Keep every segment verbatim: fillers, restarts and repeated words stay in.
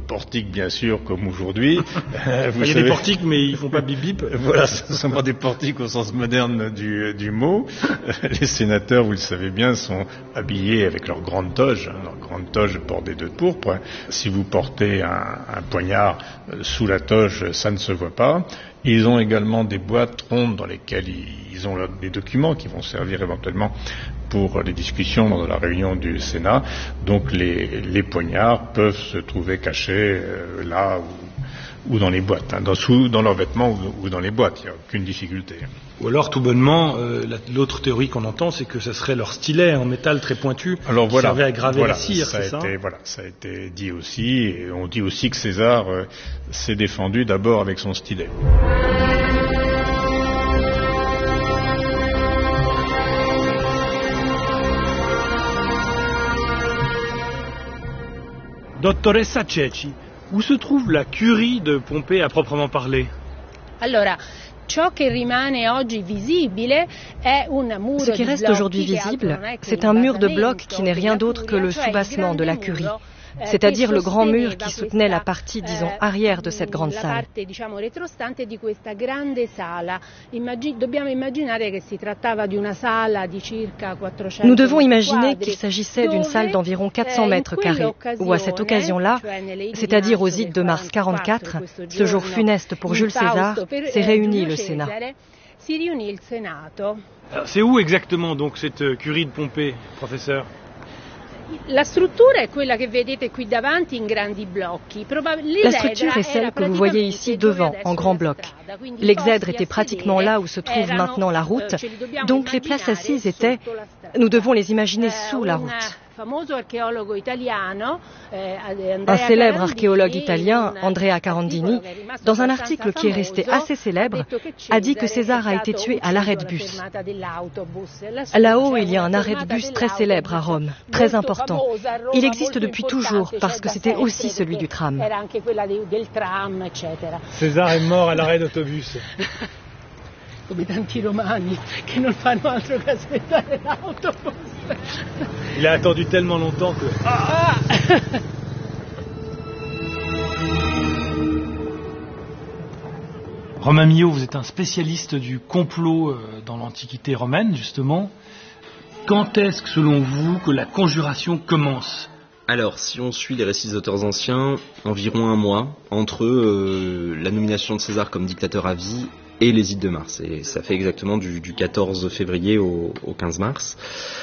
portiques, bien sûr, comme aujourd'hui. Vous Il y a savez, des portiques, mais ils font pas bip bip. Voilà, ce ne sont pas des portiques au sens moderne du, du mot. Les sénateurs, vous le savez bien, sont habillés avec leur grande toge, hein, leur grande toge bordée de pourpre. Si vous portez un, un poignard sous la toge, ça ne se voit pas. Ils ont également des boîtes rondes dans lesquelles ils ont des documents qui vont servir éventuellement pour les discussions dans la réunion du Sénat. Donc les, les poignards peuvent se trouver cachés euh, là ou, ou dans les boîtes, hein, dans, sous, dans leurs vêtements ou, ou dans les boîtes. Il n'y a aucune difficulté. Ou alors, tout bonnement, euh, l'autre théorie qu'on entend, c'est que ce serait leur stylet en métal très pointu alors, qui voilà, servait à graver voilà, la cire, ça c'est ça été, Voilà, ça a été dit aussi. Et on dit aussi que César euh, s'est défendu d'abord avec son stylet. Dottoressa Ceci, où se trouve la curie de Pompée à proprement parler? Allora, ciò che rimane oggi visibile è un muro Ce qui reste aujourd'hui visible, c'est un mur de blocs qui n'est rien d'autre que le soubassement de la curie, c'est-à-dire le grand mur qui soutenait la partie, disons, arrière de cette grande salle. Nous devons imaginer qu'il s'agissait d'une salle d'environ quatre cents mètres carrés, où à cette occasion-là, c'est-à-dire aux ides de mars quarante-quatre, ce jour funeste pour Jules César, s'est réuni le Sénat. C'est où exactement donc cette curie de Pompée, professeur? La struttura è quella che vedete qui davanti in grandi blocchi. La structure est celle que vous voyez ici devant, en grands blocs. L'exèdre était pratiquement là où se trouve maintenant la route, donc les places assises étaient, nous devons les imaginer sous la route. Un célèbre archéologue italien, Andrea Carandini, dans un article qui est resté assez célèbre, a dit que César a été tué à l'arrêt de bus. Là-haut, il y a un arrêt de bus très célèbre à Rome, très important. Il existe depuis toujours parce que c'était aussi celui du tram. César est mort à l'arrêt d'autobus. Come tanti romani che non fanno altro che aspettare l'autobus. Il a attendu tellement longtemps que... Ah Romain Millot, vous êtes un spécialiste du complot dans l'Antiquité romaine, justement. Quand est-ce que, selon vous, que la conjuration commence ? Alors, si on suit les récits des auteurs anciens, environ un mois entre euh, la nomination de César comme dictateur à vie et les ides de mars. Et ça fait exactement du, du quatorze février au, au quinze mars.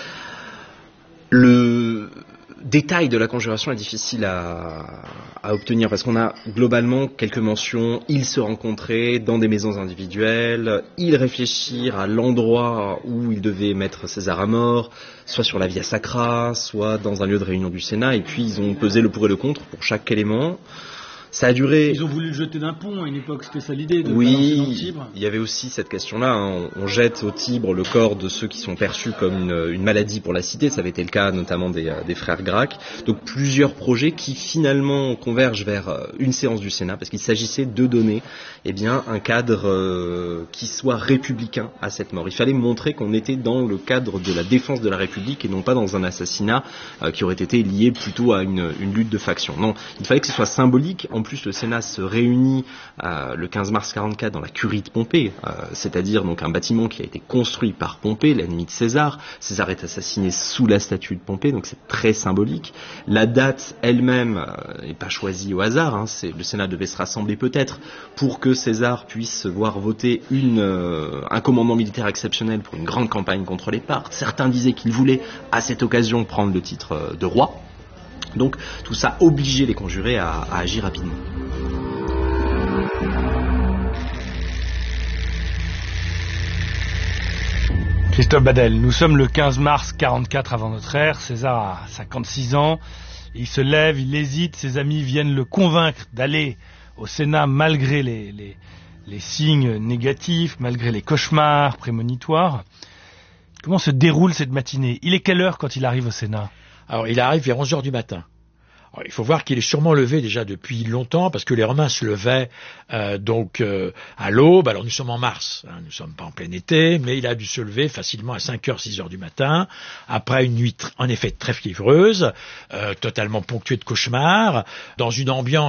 Le détail de la conjuration est difficile à, à obtenir parce qu'on a globalement quelques mentions. Ils se rencontraient dans des maisons individuelles, ils réfléchirent à l'endroit où ils devaient mettre César à mort, soit sur la Via Sacra, soit dans un lieu de réunion du Sénat, et puis ils ont pesé le pour et le contre pour chaque élément. Ça a duré... Ils ont voulu le jeter d'un pont à une époque, c'était ça l'idée de oui, balancer dans le Tibre. Il y avait aussi cette question-là, hein. on, on jette au Tibre le corps de ceux qui sont perçus comme une, une maladie pour la cité, ça avait été le cas notamment des, des frères Gracques. Donc plusieurs projets qui finalement convergent vers une séance du Sénat, parce qu'il s'agissait de donner eh bien, un cadre euh, qui soit républicain à cette mort. Il fallait montrer qu'on était dans le cadre de la défense de la République et non pas dans un assassinat euh, qui aurait été lié plutôt à une, une lutte de faction. Non, il fallait que ce soit symbolique. En plus, le Sénat se réunit euh, le quinze mars quarante-quatre dans la curie de Pompée, euh, c'est-à-dire donc un bâtiment qui a été construit par Pompée, l'ennemi de César. César est assassiné sous la statue de Pompée, donc c'est très symbolique. La date elle-même n'est euh, pas choisie au hasard. Hein, c'est, le Sénat devait se rassembler peut-être pour que César puisse voir voter une, euh, un commandement militaire exceptionnel pour une grande campagne contre les Parthes. Certains disaient qu'il voulait à cette occasion prendre le titre de roi. Donc tout ça obligeait les conjurés à, à agir rapidement. Christophe Badel, nous sommes le quinze mars quarante-quatre avant notre ère, César a cinquante-six ans, il se lève, il hésite, ses amis viennent le convaincre d'aller au Sénat malgré les, les, les signes négatifs, malgré les cauchemars prémonitoires. Comment se déroule cette matinée? Il est quelle heure quand il arrive au Sénat? Alors, il arrive vers onze heures du matin. Alors, il faut voir qu'il est sûrement levé déjà depuis longtemps, parce que les Romains se levaient euh, donc euh, à l'aube. Alors, nous sommes en mars, hein, nous ne sommes pas en plein été, mais il a dû se lever facilement à cinq heures, six heures du matin, après une nuit en effet très fiévreuse, euh, totalement ponctuée de cauchemars, dans une ambiance